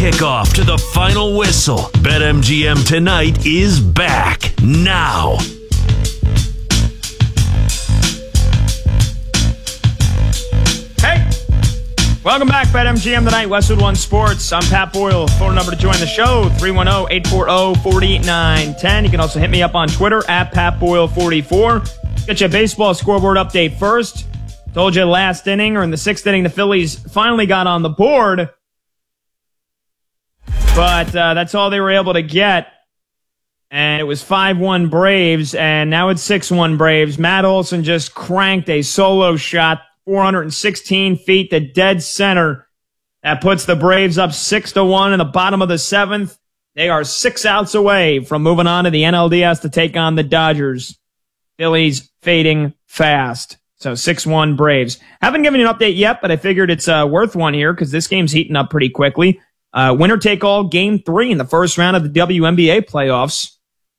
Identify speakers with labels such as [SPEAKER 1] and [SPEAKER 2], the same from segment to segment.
[SPEAKER 1] kickoff to the final whistle. BetMGM Tonight is back now.
[SPEAKER 2] Hey, welcome back, BetMGM Tonight, Westwood One Sports. I'm Pat Boyle. Phone number to join the show, 310-840-4910. You can also hit me up on Twitter, at PatBoyle44. Get your baseball scoreboard update first. Told you last inning, or in the sixth inning, the Phillies finally got on the board. But that's all they were able to get. And it was 5-1 Braves, and now it's 6-1 Braves. Matt Olson just cranked a solo shot, 416 feet to dead center. That puts the Braves up 6-1 in the bottom of the seventh. They are 6 outs away from moving on to the NLDS to take on the Dodgers. Phillies fading fast. So 6-1 Braves. Haven't given you an update yet, but I figured it's worth one here because this game's heating up pretty quickly. Winner take all game 3 in the first round of the WNBA playoffs.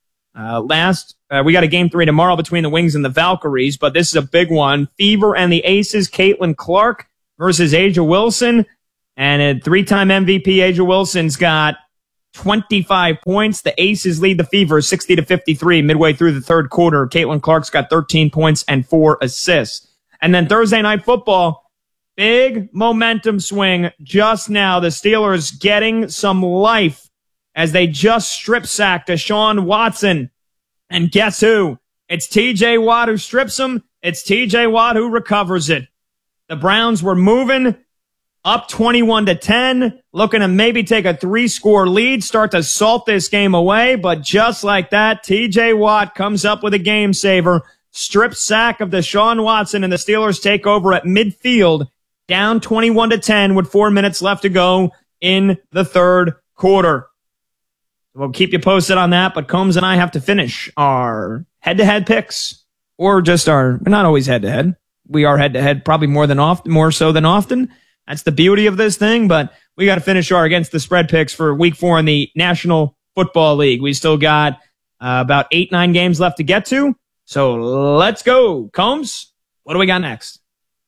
[SPEAKER 2] We got a game 3 tomorrow between the Wings and the Valkyries, but this is a big one. Fever and the Aces, Caitlin Clark versus A'ja Wilson. And a 3-time MVP, A'ja Wilson's got 25 points. The Aces lead the Fever 60-53 midway through the third quarter. Caitlin Clark's got 13 points and 4 assists. And then Thursday Night Football, big momentum swing just now. The Steelers getting some life as they just strip sacked Deshaun Watson. And guess who? It's TJ Watt who strips him. It's TJ Watt who recovers it. The Browns were moving up 21-10, looking to maybe take a 3-score lead, start to salt this game away. But just like that, TJ Watt comes up with a game saver. Strip sack of Deshaun Watson, and the Steelers take over at midfield, down 21-10 with 4 minutes left to go in the third quarter. We'll keep you posted on that, but Combs and I have to finish our head-to-head picks, or just we're not always head-to-head. We are head-to-head probably more so than often. That's the beauty of this thing, but we got to finish our against the spread picks for week 4 in the National Football League. We still got about 8-9 games left to get to, so let's go. Combs, what do we got next?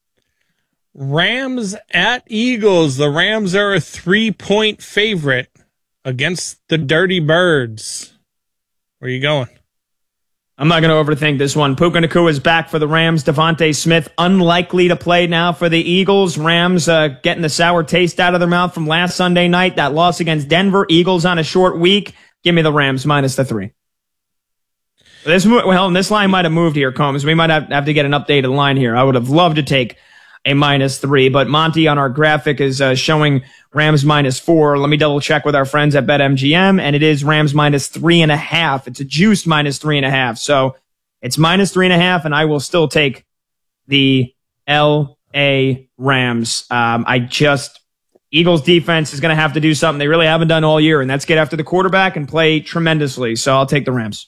[SPEAKER 3] Rams at Eagles. The Rams are a 3-point favorite against the Dirty Birds. Where you going?
[SPEAKER 2] I'm not going to overthink this one. Puka Nacua is back for the Rams. Devontae Smith unlikely to play now for the Eagles. Rams getting the sour taste out of their mouth from last Sunday night. That loss against Denver. Eagles on a short week. Give me the Rams minus the 3. This line might have moved here, Combs. We might have to get an updated line here. I would have loved to take a minus 3, but Monty on our graphic is showing Rams minus 4. Let me double check with our friends at BetMGM, and it is Rams minus 3.5. It's a juiced minus 3.5. So it's minus 3.5, and I will still take the LA Rams. Eagles defense is going to have to do something they really haven't done all year, and that's get after the quarterback and play tremendously. So I'll take the Rams.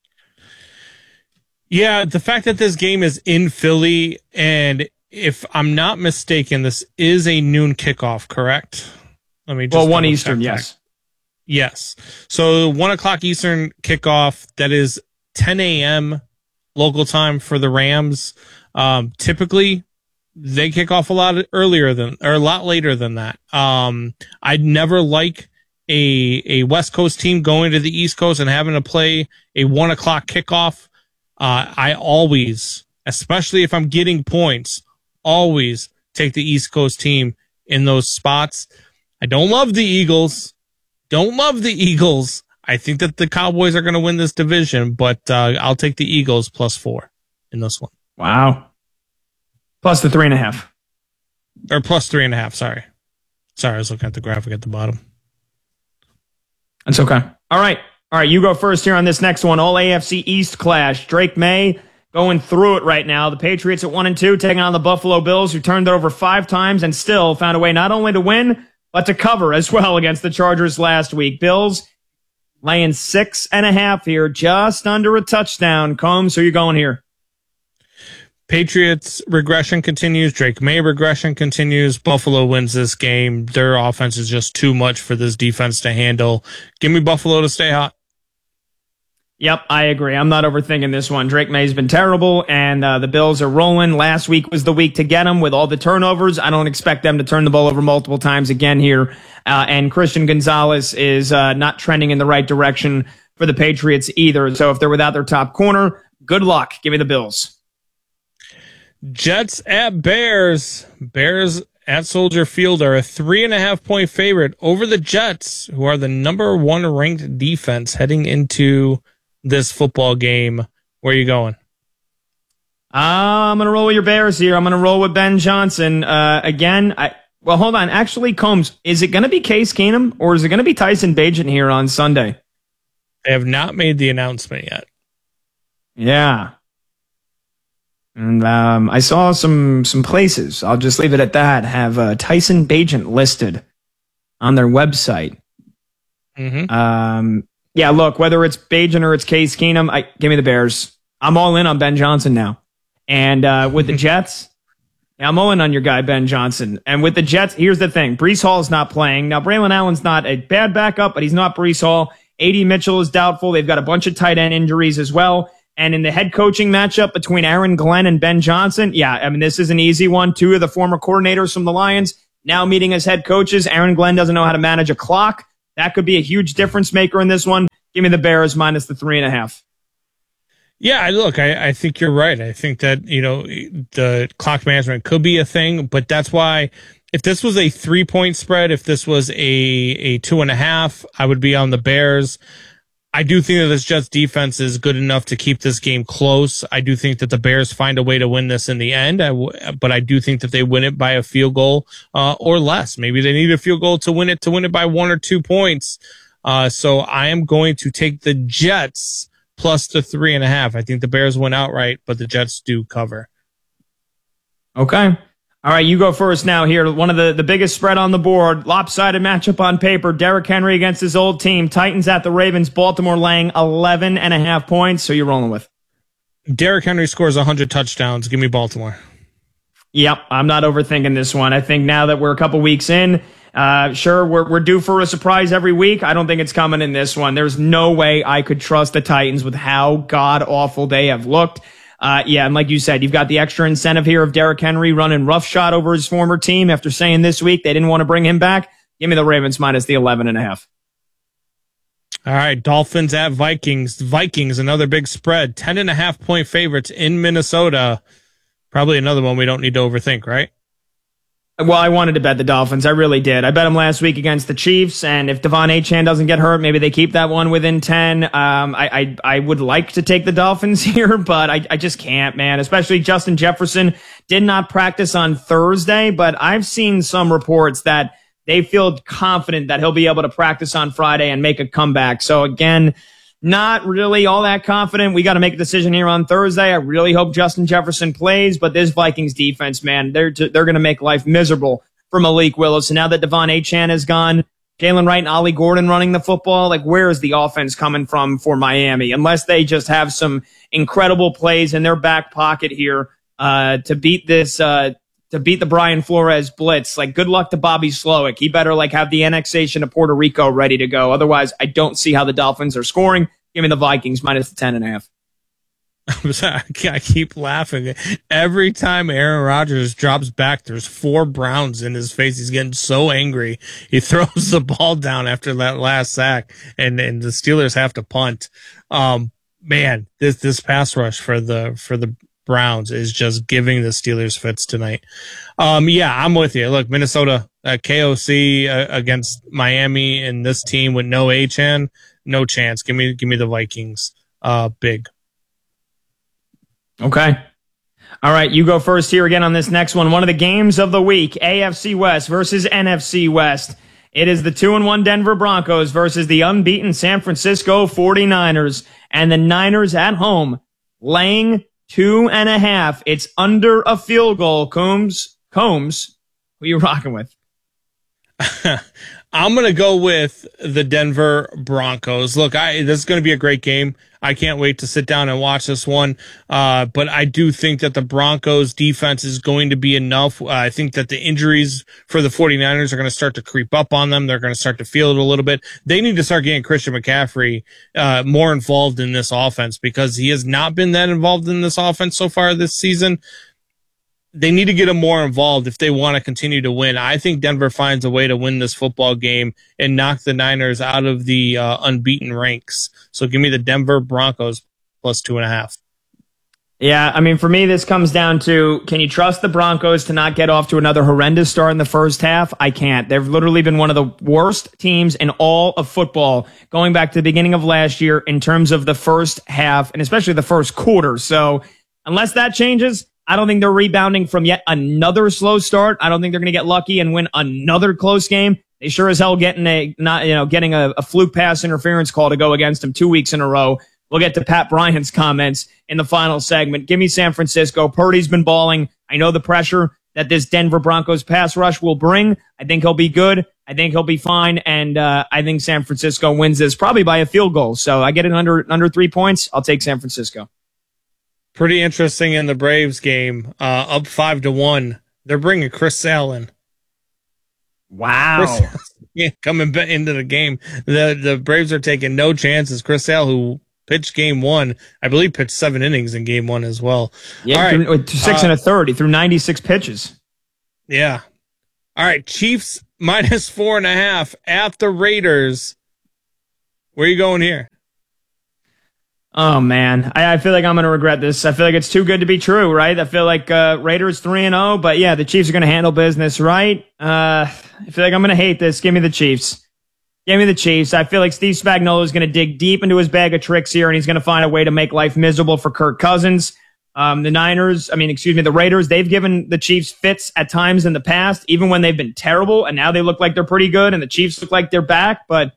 [SPEAKER 3] Yeah, the fact that this game is in Philly, and if I'm not mistaken, this is a noon kickoff, correct? Let me just
[SPEAKER 2] 1 Eastern, yes.
[SPEAKER 3] Yes. So 1 o'clock Eastern kickoff, that is 10 a.m. local time for the Rams. Typically, they kick off a lot later than that. I'd never like a West Coast team going to the East Coast and having to play a 1 o'clock kickoff. I always, especially if I'm getting points, always take the East Coast team in those spots. I don't love the Eagles. I think that the Cowboys are going to win this division, but I'll take the Eagles plus 4 in this one.
[SPEAKER 2] Wow. Plus the 3.5.
[SPEAKER 3] Or plus 3.5, sorry. Sorry, I was looking at the graphic at the bottom.
[SPEAKER 2] That's okay. All right, you go first here on this next one. All AFC East clash. Drake May going through it right now. The Patriots at 1-2, taking on the Buffalo Bills, who turned it over 5 times and still found a way not only to win, but to cover as well against the Chargers last week. Bills laying 6.5 here, just under a touchdown. Combs, who are you going here?
[SPEAKER 3] Patriots regression continues. Drake May regression continues. Buffalo wins this game. Their offense is just too much for this defense to handle. Give me Buffalo to stay hot.
[SPEAKER 2] Yep, I agree. I'm not overthinking this one. Drake May's been terrible, and the Bills are rolling. Last week was the week to get them with all the turnovers. I don't expect them to turn the ball over multiple times again here. And Christian Gonzalez is not trending in the right direction for the Patriots either. So if they're without their top corner, good luck. Give me the Bills.
[SPEAKER 3] Jets at Bears. Bears at Soldier Field are a 3.5-point favorite over the Jets, who are the number 1 ranked defense heading into this football game. Where are you going?
[SPEAKER 2] I'm going to roll with your Bears here. I'm going to roll with Ben Johnson. Well, hold on. Actually, Combs, is it going to be Case Keenum or is it going to be Tyson Bagent here on Sunday?
[SPEAKER 3] They have not made the announcement yet.
[SPEAKER 2] Yeah. And I saw some places, I'll just leave it at that, have Tyson Bagent listed on their website.
[SPEAKER 3] Mm-hmm.
[SPEAKER 2] Yeah, look, whether it's Bagent or it's Case Keenum, give me the Bears. I'm all in on Ben Johnson now. And with the Jets, I'm all in on your guy, Ben Johnson. And with the Jets, here's the thing. Breece Hall's not playing. Now, Braylon Allen's not a bad backup, but he's not Breece Hall. A.D. Mitchell is doubtful. They've got a bunch of tight end injuries as well. And in the head coaching matchup between Aaron Glenn and Ben Johnson, yeah, I mean, this is an easy one. 2 of the former coordinators from the Lions now meeting as head coaches. Aaron Glenn doesn't know how to manage a clock. That could be a huge difference maker in this one. Give me the Bears minus the 3.5.
[SPEAKER 3] Yeah, look, I think you're right. I think that, the clock management could be a thing, but that's why if this was a 3-point spread, if this was a 2.5, I would be on the Bears. I do think that this Jets defense is good enough to keep this game close. I do think that the Bears find a way to win this in the end, but I do think that they win it by a field goal or less. Maybe they need a field goal to win it by 1 or 2 points. So I am going to take the Jets plus the 3.5. I think the Bears win outright, but the Jets do cover.
[SPEAKER 2] Okay. All right, you go first now here. One of the biggest spread on the board. Lopsided matchup on paper. Derrick Henry against his old team. Titans at the Ravens. Baltimore laying 11.5 points. So you're rolling with?
[SPEAKER 3] Derrick Henry scores 100 touchdowns. Give me Baltimore.
[SPEAKER 2] Yep, I'm not overthinking this one. I think now that we're a couple weeks in, sure, we're due for a surprise every week. I don't think it's coming in this one. There's no way I could trust the Titans with how god-awful they have looked. Yeah, and like you said, you've got the extra incentive here of Derrick Henry running roughshod over his former team after saying this week they didn't want to bring him back. Give me the Ravens minus the 11.5.
[SPEAKER 3] All right, Dolphins at Vikings. Vikings, another big spread. 10.5-point favorites in Minnesota. Probably another one we don't need to overthink, right?
[SPEAKER 2] Well, I wanted to bet the Dolphins. I really did. I bet them last week against the Chiefs, and if Devon Achane doesn't get hurt, maybe they keep that one within 10. I would like to take the Dolphins here, but I just can't, man. Especially Justin Jefferson did not practice on Thursday, but I've seen some reports that they feel confident that he'll be able to practice on Friday and make a comeback. So again, not really all that confident. We got to make a decision here on Thursday. I really hope Justin Jefferson plays, but this Vikings defense, man, they're going to make life miserable for Malik Willis. And now that Devon Achane is gone, Jalen Wright and Ollie Gordon running the football, like where is the offense coming from for Miami? Unless they just have some incredible plays in their back pocket here to beat this to beat the Brian Flores blitz. Like good luck to Bobby Slowick. He better have the annexation of Puerto Rico ready to go. Otherwise, I don't see how the Dolphins are scoring. Give me the Vikings minus the 10.5.
[SPEAKER 3] I keep laughing. Every time Aaron Rodgers drops back, there's 4 Browns in his face. He's getting so angry. He throws the ball down after that last sack, and the Steelers have to punt. Man, this pass rush for the Browns is just giving the Steelers fits tonight. Yeah, I'm with you. Look, Minnesota, KOC against Miami and this team with no Achane, no chance. Give me the Vikings. Big.
[SPEAKER 2] Okay. All right, you go first here again on this next one. One of the games of the week, AFC West versus NFC West. It is the 2-1 Denver Broncos versus the unbeaten San Francisco 49ers. And the Niners at home laying 2.5. It's under a field goal. Combs, who are you rocking with?
[SPEAKER 3] I'm going to go with the Denver Broncos. Look, this is going to be a great game. I can't wait to sit down and watch this one. But I do think that the Broncos defense is going to be enough. I think that the injuries for the 49ers are going to start to creep up on them. They're going to start to feel it a little bit. They need to start getting Christian McCaffrey more involved in this offense, because he has not been that involved in this offense so far this season. They need to get him more involved if they want to continue to win. I think Denver finds a way to win this football game and knock the Niners out of the unbeaten ranks. So give me the Denver Broncos plus 2.5.
[SPEAKER 2] Yeah, I mean, for me, this comes down to, can you trust the Broncos to not get off to another horrendous start in the first half? I can't. They've literally been one of the worst teams in all of football going back to the beginning of last year in terms of the first half and especially the first quarter. So unless that changes, I don't think they're rebounding from yet another slow start. I don't think they're going to get lucky and win another close game. They sure as hell getting a fluke pass interference call to go against them 2 weeks in a row. We'll get to Pat Bryant's comments in the final segment. Give me San Francisco. Purdy's been balling. I know the pressure that this Denver Broncos pass rush will bring. I think he'll be good. I think he'll be fine. And I think San Francisco wins this probably by a field goal. So I get it under 3 points. I'll take San Francisco.
[SPEAKER 3] Pretty interesting in the Braves game, up 5-1. They're bringing Chris Sale in.
[SPEAKER 2] Wow.
[SPEAKER 3] Coming into the game. The Braves are taking no chances. Chris Sale, who pitched game one, I believe pitched 7 innings in game one as well.
[SPEAKER 2] Yeah,
[SPEAKER 3] all right.
[SPEAKER 2] With 6 1/3. He threw 96 pitches.
[SPEAKER 3] Yeah. All right. Chiefs minus 4.5 at the Raiders. Where are you going here?
[SPEAKER 2] Oh, man. I feel like I'm going to regret this. I feel like it's too good to be true, right? I feel like Raiders 3-0, but yeah, the Chiefs are going to handle business, right? I feel like I'm going to hate this. Give me the Chiefs. Give me the Chiefs. I feel like Steve Spagnuolo is going to dig deep into his bag of tricks here, and he's going to find a way to make life miserable for Kirk Cousins. The Raiders, they've given the Chiefs fits at times in the past, even when they've been terrible, and now they look like they're pretty good, and the Chiefs look like they're back, but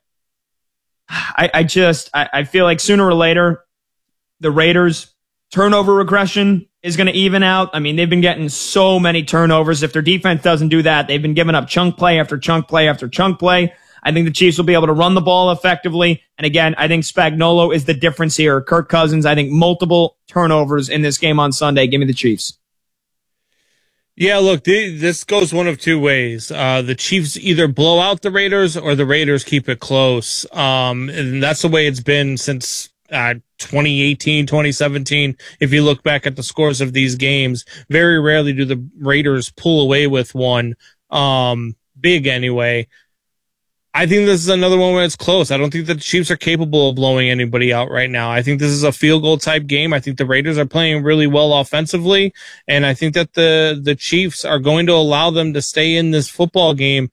[SPEAKER 2] I feel like sooner or later, the Raiders' turnover regression is going to even out. I mean, they've been getting so many turnovers. If their defense doesn't do that, they've been giving up chunk play after chunk play after chunk play. I think the Chiefs will be able to run the ball effectively. And again, I think Spagnuolo is the difference here. Kirk Cousins, I think multiple turnovers in this game on Sunday. Give me the Chiefs.
[SPEAKER 3] Yeah, look, this goes one of two ways. The Chiefs either blow out the Raiders or the Raiders keep it close. And that's the way it's been since 2018, 2017. If you look back at the scores of these games, very rarely do the Raiders pull away with one, big anyway. I think this is another one where it's close. I don't think the Chiefs are capable of blowing anybody out right now. I think this is a field goal type game. I think the Raiders are playing really well offensively, and I think that the Chiefs are going to allow them to stay in this football game.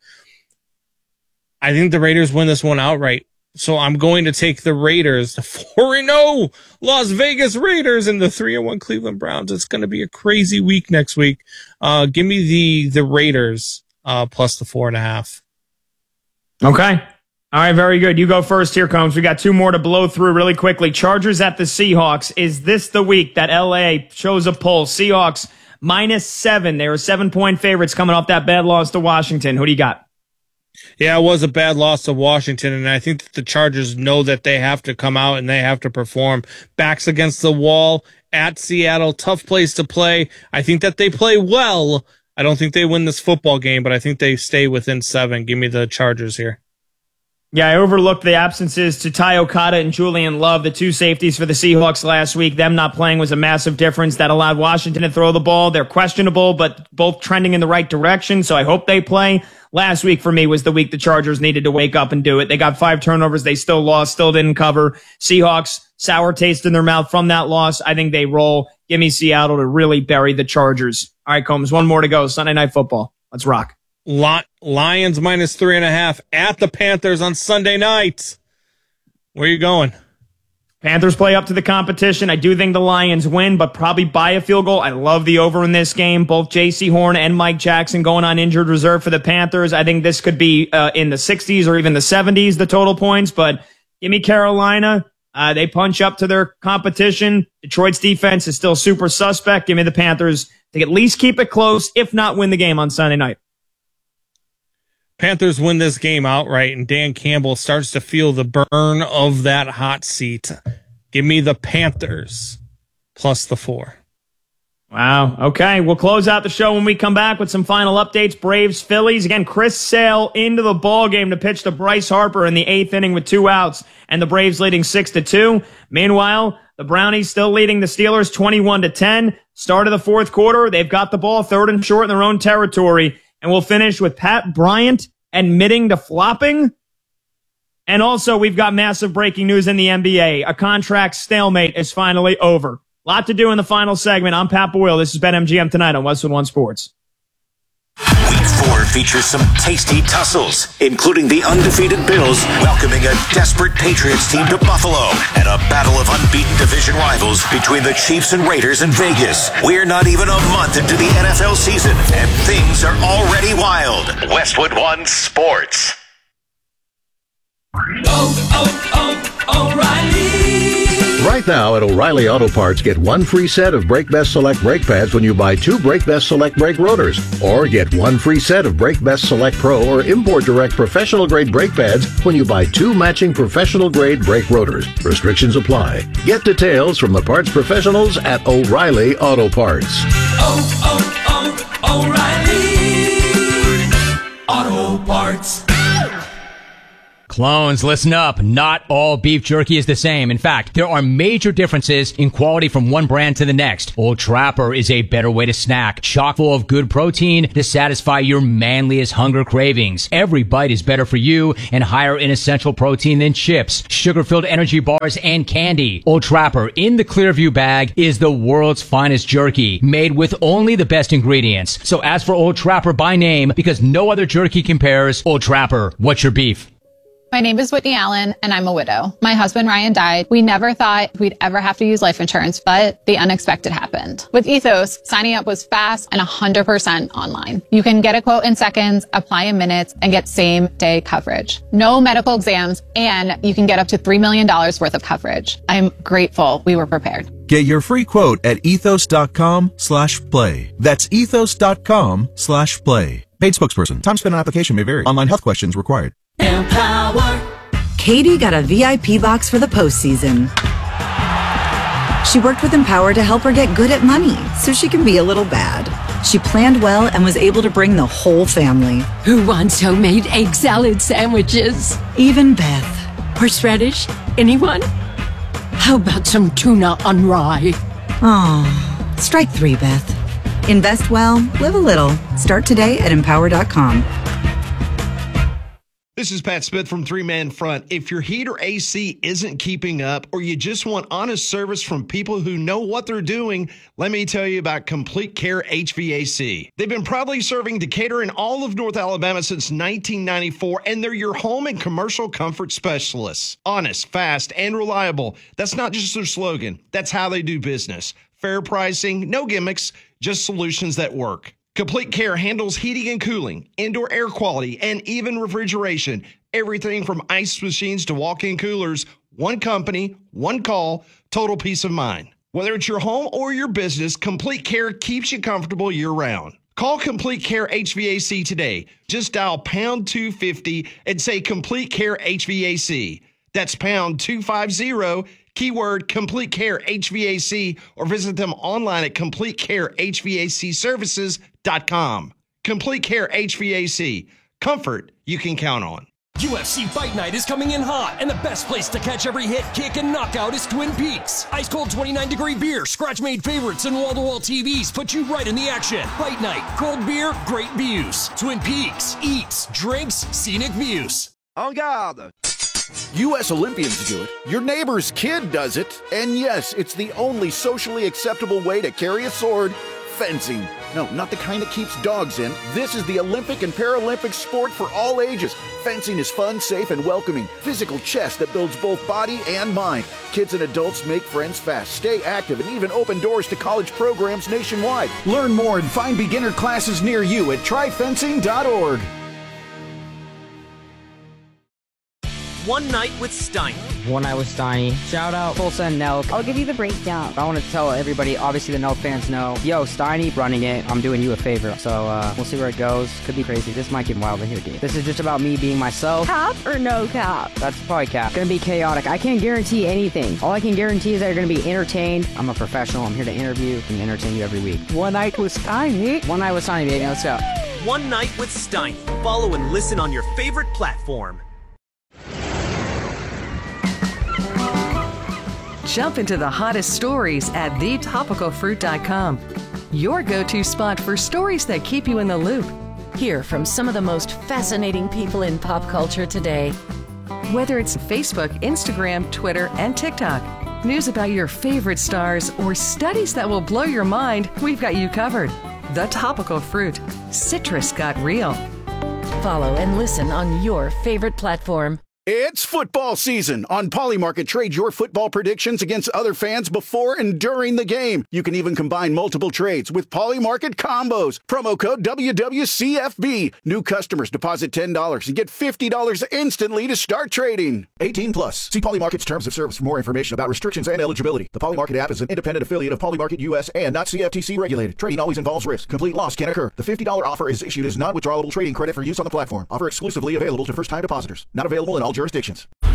[SPEAKER 3] I think the Raiders win this one outright. So I'm going to take the Raiders, the 4-0 Las Vegas Raiders, and the 3-1 Cleveland Browns. It's going to be a crazy week next week. Give me the Raiders plus the 4.5.
[SPEAKER 2] Okay. All right, very good. You go first here, Combs. We got 2 more to blow through really quickly. Chargers at the Seahawks. Is this the week that LA shows a pull? Seahawks -7. They were 7-point favorites coming off that bad loss to Washington. Who do you got?
[SPEAKER 3] Yeah, it was a bad loss to Washington, and I think that the Chargers know that they have to come out and they have to perform. Backs against the wall at Seattle, tough place to play. I think that they play well. I don't think they win this football game, but I think they stay within 7. Give me the Chargers here.
[SPEAKER 2] Yeah, I overlooked the absences to Ty Okada and Julian Love, the 2 safeties for the Seahawks last week. Them not playing was a massive difference that allowed Washington to throw the ball. They're questionable, but both trending in the right direction, so I hope they play. Last week for me was the week the Chargers needed to wake up and do it. They got 5 turnovers. They still lost, still didn't cover. Seahawks, sour taste in their mouth from that loss. I think they roll. Give me Seattle to really bury the Chargers. All right, Combs, 1 more to go. Sunday Night Football. Let's rock.
[SPEAKER 3] Lions -3.5 at the Panthers on Sunday night. Where are you going?
[SPEAKER 2] Panthers play up to the competition. I do think the Lions win, but probably by a field goal. I love the over in this game. Both J.C. Horn and Mike Jackson going on injured reserve for the Panthers. I think this could be in the 60s or even the 70s, the total points. But give me Carolina. They punch up to their competition. Detroit's defense is still super suspect. Give me the Panthers to at least keep it close, if not win the game on Sunday night.
[SPEAKER 3] Panthers win this game outright, and Dan Campbell starts to feel the burn of that hot seat. Give me the Panthers plus the 4.
[SPEAKER 2] Wow. Okay. We'll close out the show when we come back with some final updates. Braves, Phillies. Again, Chris Sale into the ball game to pitch to Bryce Harper in the 8th inning with 2 outs, and the Braves leading 6-2. Meanwhile, the Brownies still leading the Steelers 21-10. Start of the 4th quarter. They've got the ball 3rd and short in their own territory. And we'll finish with Pat Bryant admitting to flopping. And also, we've got massive breaking news in the NBA. A contract stalemate is finally over. Lot to do in the final segment. I'm Pat Boyle. This is BetMGM Tonight on Westwood One Sports.
[SPEAKER 4] Week 4 features some tasty tussles, including the undefeated Bills welcoming a desperate Patriots team to Buffalo and a battle of unbeaten division rivals between the Chiefs and Raiders in Vegas. We're not even a month into the NFL season, and things are already wild. Westwood One Sports.
[SPEAKER 5] O'Reilly.
[SPEAKER 6] Right now at O'Reilly Auto Parts, get 1 free set of Brake Best Select brake pads when you buy 2 Brake Best Select brake rotors. Or get 1 free set of Brake Best Select Pro or Import Direct professional grade brake pads when you buy 2 matching professional grade brake rotors. Restrictions apply. Get details from the parts professionals at O'Reilly Auto Parts.
[SPEAKER 5] O'Reilly Auto Parts.
[SPEAKER 7] Clones, listen up. Not all beef jerky is the same. In fact, there are major differences in quality from one brand to the next. Old Trapper is a better way to snack, chock full of good protein to satisfy your manliest hunger cravings. Every bite is better for you and higher in essential protein than chips, sugar-filled energy bars, and candy. Old Trapper in the Clearview bag is the world's finest jerky, made with only the best ingredients. So ask for Old Trapper by name because no other jerky compares. Old Trapper, what's your beef?
[SPEAKER 8] My name is Whitney Allen, and I'm a widow. My husband, Ryan, died. We never thought we'd ever have to use life insurance, but the unexpected happened. With Ethos, signing up was fast and 100% online. You can get a quote in seconds, apply in minutes, and get same-day coverage. No medical exams, and you can get up to $3 million worth of coverage. I'm grateful we were prepared.
[SPEAKER 9] Get your free quote at ethos.com/play. That's ethos.com/play. Paid spokesperson. Time spent on application may vary. Online health questions required.
[SPEAKER 5] Empower.
[SPEAKER 10] Katie got a VIP box for the postseason. She worked with Empower to help her get good at money so she can be a little bad. She planned well and was able to bring the whole family.
[SPEAKER 11] Who wants homemade egg salad sandwiches?
[SPEAKER 10] Even Beth.
[SPEAKER 11] Horseradish? Anyone? How about some tuna on rye?
[SPEAKER 10] Oh, strike 3, Beth. Invest well, live a little. Start today at Empower.com.
[SPEAKER 12] This is Pat Smith from Three Man Front. If your heat or AC isn't keeping up or you just want honest service from people who know what they're doing, let me tell you about Complete Care HVAC. They've been proudly serving Decatur and all of North Alabama since 1994, and they're your home and commercial comfort specialists. Honest, fast, and reliable. That's not just their slogan. That's how they do business. Fair pricing, no gimmicks, just solutions that work. Complete Care handles heating and cooling, indoor air quality, and even refrigeration. Everything from ice machines to walk-in coolers. One company, one call, total peace of mind. Whether it's your home or your business, Complete Care keeps you comfortable year-round. Call Complete Care HVAC today. Just dial pound 250 and say Complete Care HVAC. That's pound 250, keyword Complete Care HVAC, or visit them online at CompleteCareHVACservices.com. Complete Care HVAC. Comfort you can count on.
[SPEAKER 13] UFC Fight Night is coming in hot, and the best place to catch every hit, kick, and knockout is Twin Peaks. Ice cold 29-degree beer, scratch-made favorites, and wall-to-wall TVs put you right in the action. Fight Night, cold beer, great views. Twin Peaks, eats, drinks, scenic views.
[SPEAKER 14] En garde! U.S. Olympians do it, your neighbor's kid does it, and yes, it's the only socially acceptable way to carry a sword, fencing. No, not the kind that keeps dogs in. This is the Olympic and Paralympic sport for all ages. Fencing is fun, safe, and welcoming. Physical chess that builds both body and mind. Kids and adults make friends fast, stay active, and even open doors to college programs nationwide. Learn more and find beginner classes near you at tryfencing.org.
[SPEAKER 15] One Night with Steiner, One Night with Steiny. Shout out Tulsa and Nelk.
[SPEAKER 16] I'll give you the breakdown.
[SPEAKER 15] I want to tell everybody, obviously the Nelk fans know, yo, Steiny running it, I'm doing you a favor. So we'll see where it goes. Could be crazy. This might get wild in here, dude. This is just about me being myself.
[SPEAKER 16] Cap or no cap?
[SPEAKER 15] That's probably cap. Gonna be chaotic. I can't guarantee anything. All I can guarantee is that you're gonna be entertained. I'm a professional. I'm here to interview and entertain you every week.
[SPEAKER 16] One Night with Steiny.
[SPEAKER 15] One Night with Steiny, baby. Let's go.
[SPEAKER 17] One Night with Steiny. Follow and listen on your favorite platform.
[SPEAKER 18] Jump into the hottest stories at thetopicalfruit.com. Your go-to spot for stories that keep you in the loop.
[SPEAKER 11] Hear from some of the most fascinating people in pop culture today.
[SPEAKER 18] Whether it's Facebook, Instagram, Twitter, and TikTok, news about your favorite stars, or studies that will blow your mind, we've got you covered. The Topical Fruit. Citrus got real.
[SPEAKER 11] Follow and listen on your favorite platform.
[SPEAKER 14] It's football season. On Polymarket, trade your football predictions against other fans before and during the game. You can even combine multiple trades with Polymarket combos. Promo code WWCFB. New customers deposit $10 and get $50 instantly to start trading.
[SPEAKER 19] 18 plus. See Polymarket's terms of service for more information about restrictions and eligibility. The Polymarket app is an independent affiliate of Polymarket US and not CFTC regulated. Trading always involves risk. Complete loss can occur. The $50 offer is issued as non-withdrawable trading credit for use on the platform. Offer exclusively available to first-time depositors. Not available in all jurisdictions.